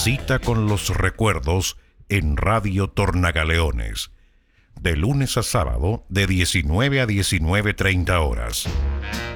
cita con los recuerdos en Radio Tornagaleones. De lunes a sábado, de 19 a 19:30 horas.